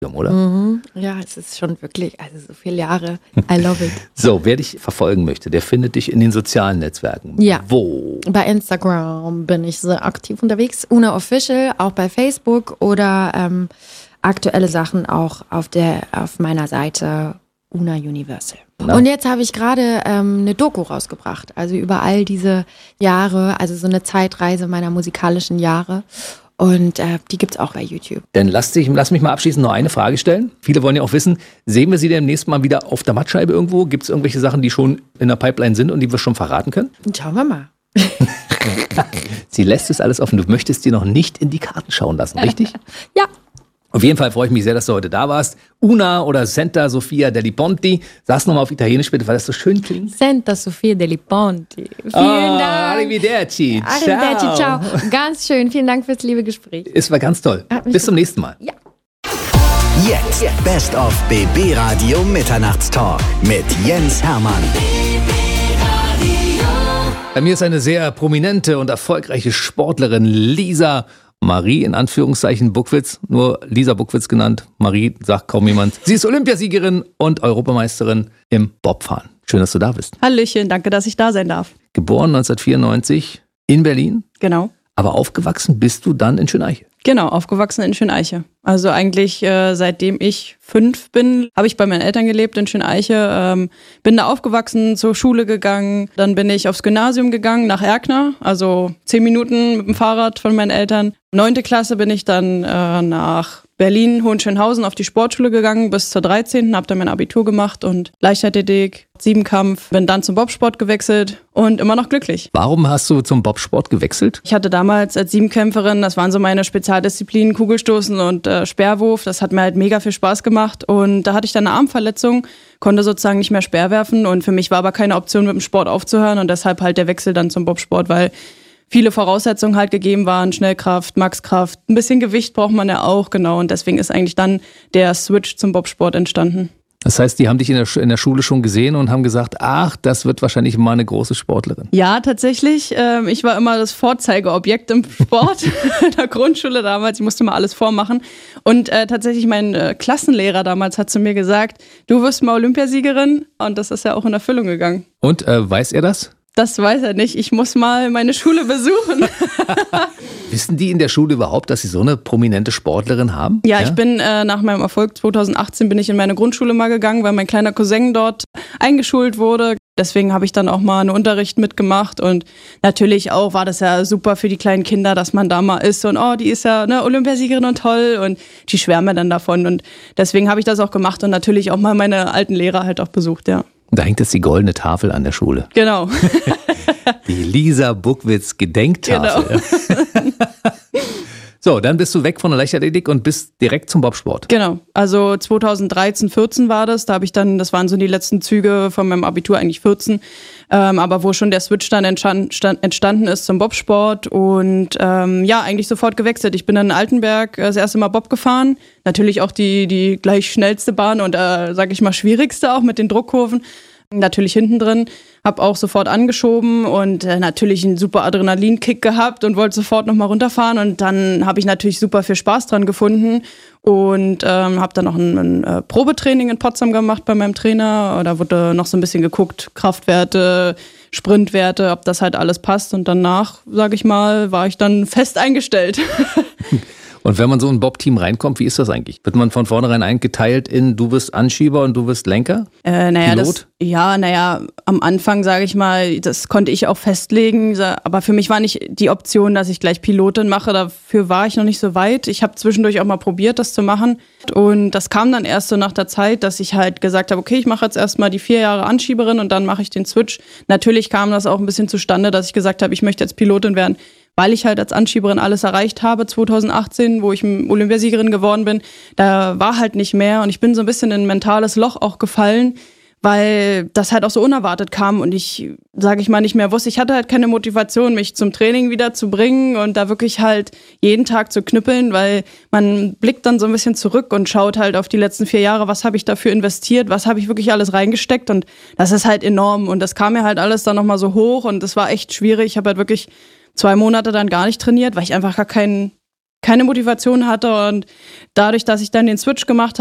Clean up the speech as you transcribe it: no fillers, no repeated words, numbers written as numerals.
oder? Ja, es ist schon wirklich, also so viele Jahre. I love it. So, wer dich verfolgen möchte, der findet dich in den sozialen Netzwerken. Ja. Wo? Bei Instagram bin ich sehr aktiv unterwegs. Una Official, auch bei Facebook oder aktuelle Sachen auch auf meiner Seite Una Universal. Na? Und jetzt habe ich gerade eine Doku rausgebracht, also über all diese Jahre, also so eine Zeitreise meiner musikalischen Jahre. Und die gibt's auch bei YouTube. Dann lass mich mal abschließend noch eine Frage stellen. Viele wollen ja auch wissen, sehen wir sie demnächst mal wieder auf der Mattscheibe irgendwo? Gibt es irgendwelche Sachen, die schon in der Pipeline sind und die wir schon verraten können? Schauen wir mal. Sie lässt es alles offen. Du möchtest dir noch nicht in die Karten schauen lassen, richtig? Ja. Auf jeden Fall freue ich mich sehr, dass du heute da warst. Una oder Santa Sofia degli Ponti. Sag's nochmal auf Italienisch bitte, weil das so schön klingt. Santa Sofia degli Ponti. Vielen Dank. Arrivederci. Arrivederci, ciao. Ganz schön. Vielen Dank fürs liebe Gespräch. Es war ganz toll. Bis zum nächsten Mal. Ja. Jetzt Best of BB Radio Mitternachtstalk mit Jens Hermann. Bei mir ist eine sehr prominente und erfolgreiche Sportlerin, Lisa Marie in Anführungszeichen Buckwitz, nur Lisa Buckwitz genannt. Marie sagt kaum jemand. Sie ist Olympiasiegerin und Europameisterin im Bobfahren. Schön, dass du da bist. Hallöchen, danke, dass ich da sein darf. Geboren 1994 in Berlin. Genau. Aber aufgewachsen bist du dann in Schöneiche. Genau, aufgewachsen in Schöneiche. Also eigentlich seitdem ich 5 bin, habe ich bei meinen Eltern gelebt in Schöneiche. Bin da aufgewachsen, zur Schule gegangen. Dann bin ich aufs Gymnasium gegangen, nach Erkner. Also 10 Minuten mit dem Fahrrad von meinen Eltern. 9. Klasse bin ich dann nach Berlin, Hohenschönhausen auf die Sportschule gegangen bis zur 13. Habe dann mein Abitur gemacht und Leichtathletik, Siebenkampf. Bin dann zum Bobsport gewechselt und immer noch glücklich. Warum hast du zum Bobsport gewechselt? Ich hatte damals als Siebenkämpferin, das waren so meine Spezialdisziplinen, Kugelstoßen und Speerwurf. Das hat mir halt mega viel Spaß gemacht und da hatte ich dann eine Armverletzung, konnte sozusagen nicht mehr Speer werfen und für mich war aber keine Option mit dem Sport aufzuhören und deshalb halt der Wechsel dann zum Bobsport, weil viele Voraussetzungen halt gegeben waren, Schnellkraft, Maxkraft, ein bisschen Gewicht braucht man ja auch, genau. Und deswegen ist eigentlich dann der Switch zum Bobsport entstanden. Das heißt, die haben dich in der Schule schon gesehen und haben gesagt, ach, das wird wahrscheinlich mal eine große Sportlerin. Ja, tatsächlich. Ich war immer das Vorzeigeobjekt im Sport in der Grundschule damals. Ich musste mal alles vormachen. Und tatsächlich mein Klassenlehrer damals hat zu mir gesagt, du wirst mal Olympiasiegerin. Und das ist ja auch in Erfüllung gegangen. Und weiß er das? Das weiß er nicht. Ich muss mal meine Schule besuchen. Wissen die in der Schule überhaupt, dass sie so eine prominente Sportlerin haben? Ja, ich bin nach meinem Erfolg 2018 bin ich in meine Grundschule mal gegangen, weil mein kleiner Cousin dort eingeschult wurde. Deswegen habe ich dann auch mal einen Unterricht mitgemacht und natürlich auch war das ja super für die kleinen Kinder, dass man da mal ist und die ist ja eine Olympiasiegerin und toll und die schwärmen dann davon und deswegen habe ich das auch gemacht und natürlich auch mal meine alten Lehrer halt auch besucht, ja. Da hängt jetzt die goldene Tafel an der Schule. Genau. Die Lisa Buckwitz Gedenktafel. Genau. So, dann bist du weg von der Leichtathletik und bist direkt zum Bobsport. Genau, also 2013, 14 war das. Da habe ich dann, das waren so die letzten Züge von meinem Abitur, eigentlich 14. Aber wo schon der Switch dann entstanden ist zum Bobsport und eigentlich sofort gewechselt. Ich bin dann in Altenberg das erste Mal Bob gefahren. Natürlich auch die gleich schnellste Bahn und sage ich mal schwierigste auch mit den Druckkurven. Natürlich hinten drin, habe auch sofort angeschoben und natürlich einen super Adrenalinkick gehabt und wollte sofort nochmal runterfahren und dann habe ich natürlich super viel Spaß dran gefunden und habe dann noch ein Probetraining in Potsdam gemacht bei meinem Trainer. Da wurde noch so ein bisschen geguckt, Kraftwerte, Sprintwerte, ob das halt alles passt und danach, sage ich mal, war ich dann fest eingestellt. Und wenn man so in ein Bob-Team reinkommt, wie ist das eigentlich? Wird man von vornherein eingeteilt in, du bist Anschieber und du bist Lenker? Pilot? Am Anfang, sage ich mal, das konnte ich auch festlegen, aber für mich war nicht die Option, dass ich gleich Pilotin mache, dafür war ich noch nicht so weit. Ich habe zwischendurch auch mal probiert, das zu machen und das kam dann erst so nach der Zeit, dass ich halt gesagt habe, okay, ich mache jetzt erstmal die 4 Jahre Anschieberin und dann mache ich den Switch. Natürlich kam das auch ein bisschen zustande, dass ich gesagt habe, ich möchte jetzt Pilotin werden, weil ich halt als Anschieberin alles erreicht habe 2018, wo ich Olympiasiegerin geworden bin, da war halt nicht mehr und ich bin so ein bisschen in ein mentales Loch auch gefallen, weil das halt auch so unerwartet kam und ich, sage ich mal, nicht mehr wusste. Ich hatte halt keine Motivation, mich zum Training wieder zu bringen und da wirklich halt jeden Tag zu knüppeln, weil man blickt dann so ein bisschen zurück und schaut halt auf die letzten 4 Jahre, was habe ich dafür investiert, was habe ich wirklich alles reingesteckt und das ist halt enorm und das kam mir halt alles dann nochmal so hoch und das war echt schwierig. Ich habe halt wirklich 2 Monate dann gar nicht trainiert, weil ich einfach gar keinen keine Motivation hatte und dadurch, dass ich dann den Switch gemacht habe,